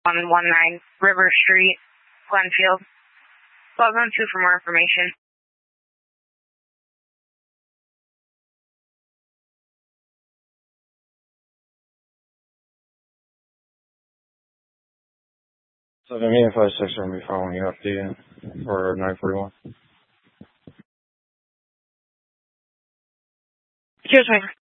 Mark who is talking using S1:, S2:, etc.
S1: 119 River Street, Glenfield. 1212 for more information.
S2: So the me and 56 are going to be following you up for 941.
S1: Cheers, man.